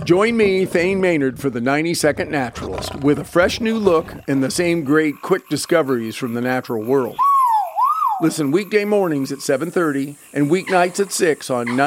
Join me, Thane Maynard, for the 90-Second Naturalist, with a fresh new look and the same great quick discoveries from the natural world. Listen weekday mornings at 7:30 and weeknights at 6 on